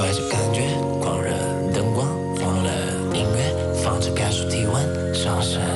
带着感觉，狂热灯光，忘了音乐，放着感受体温上升。